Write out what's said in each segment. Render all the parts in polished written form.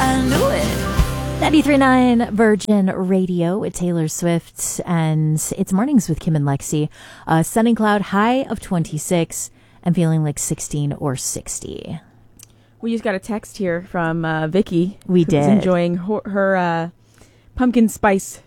I knew it. 93.9 Virgin Radio with Taylor Swift, and it's Mornings with Kim and Lexi. Sunny cloud, high of 26, and feeling like 16 or 60. We just got a text here from Vicky. We who's did. enjoying her pumpkin spice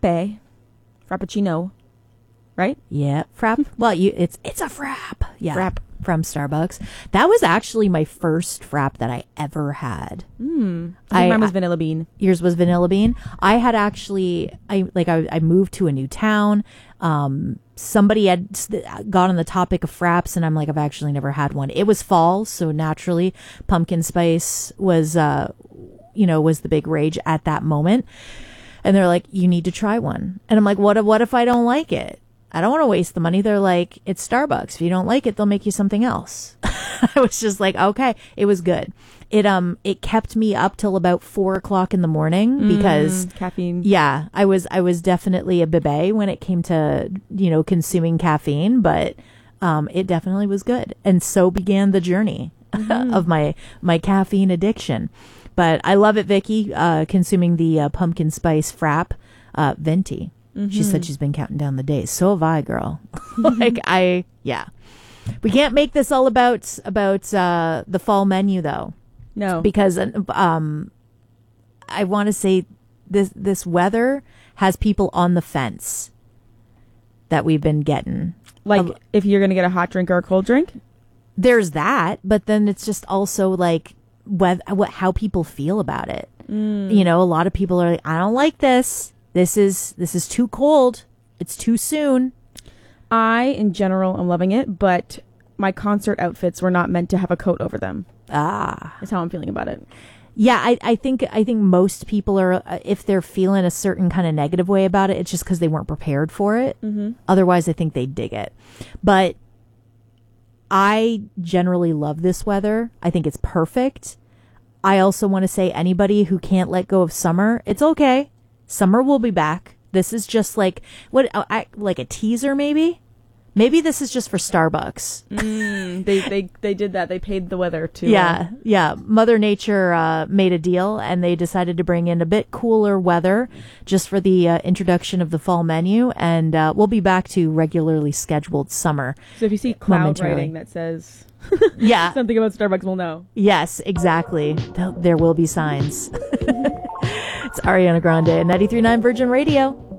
frappuccino, right? Yeah, frap. Well, it's a frap. Yeah, Frap. From Starbucks. That was actually my first frap that I ever had. I think mine was vanilla bean. Yours was vanilla bean. I had actually, I moved to a new town. Somebody had got on the topic of fraps, and I'm like, I've actually never had one. It was fall, so naturally, pumpkin spice was, was the big rage at that moment. And they're like, you need to try one. And I'm like, what if I don't like it? I don't want to waste the money. They're like, it's Starbucks. If you don't like it, they'll make you something else. I was just like, okay. It was good. It kept me up till about 4:00 in the morning because caffeine. Yeah, I was definitely a bebe when it came to, consuming caffeine, but it definitely was good. And so began the journey of my caffeine addiction. But I love it, Vicky, consuming the pumpkin spice frap, venti. She said she's been counting down the days. So have I, girl. We can't make this all about the fall menu, though. No. Because I want to say this weather has people on the fence that we've been getting. Like, if you're going to get a hot drink or a cold drink? There's that, but then it's just also like how people feel about it. A lot of people are like, I don't like this. This is too cold. It's too soon. I, in general, am loving it, but my concert outfits were not meant to have a coat over them. That's how I'm feeling about it. Yeah, I think most people are, if they're feeling a certain kind of negative way about it, it's just because they weren't prepared for it. Otherwise, I think they dig it. But I generally love this weather. I think it's perfect. I also want to say anybody who can't let go of summer, it's okay. Summer will be back. This is just like like a teaser, maybe. Maybe this is just for Starbucks. They did that. They paid the weather to. Yeah. Mother Nature made a deal, and they decided to bring in a bit cooler weather just for the introduction of the fall menu, and we'll be back to regularly scheduled summer. So if you see cloud writing that says something about Starbucks, we'll know. Yes, exactly. There will be signs. It's Ariana Grande at 93.9 Virgin Radio.